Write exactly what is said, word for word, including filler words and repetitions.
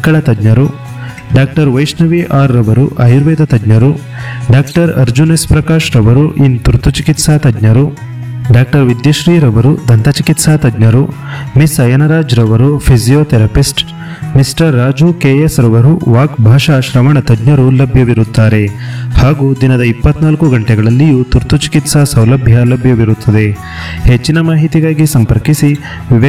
ಮಕ್ಕಳ ತಜ್ಞರು, doctor Vaishnavi R ರವರು ಆಯುರ್ವೇದ ತಜ್ಞರು, ಡಾಕ್ಟರ್ ಅರ್ಜುನ್ ಎಸ್ ಪ್ರಕಾಶ್ ರವರು ಇನ್ ತುರ್ತು ಚಿಕಿತ್ಸಾ ತಜ್ಞರು, ಡಾಕ್ಟರ್ ವಿದ್ಯಶ್ರೀ ರವರು ದಂತಚಿಕಿತ್ಸಾ ತಜ್ಞರು, ಮಿಸ್ ಅಯನರಾಜ್ ರವರು ಫಿಸಿಯೋಥೆರಪಿಸ್ಟ್, ಮಿಸ್ಟರ್ ರಾಜು ಕೆಎಸ್ ರವರು ವಾಕ್ ಭಾಷಾ ಶ್ರವಣ ತಜ್ಞರು ಲಭ್ಯವಿರುತ್ತಾರೆ. ಹಾಗೂ ದಿನದ ಇಪ್ಪತ್ನಾಲ್ಕು ಗಂಟೆಗಳಲ್ಲಿಯೂ ತುರ್ತು ಚಿಕಿತ್ಸಾ ಸೌಲಭ್ಯ ಲಭ್ಯವಿರುತ್ತದೆ. ಹೆಚ್ಚಿನ ಮಾಹಿತಿಗಾಗಿ ಸಂಪರ್ಕಿಸಿ ವಿವೇಕ್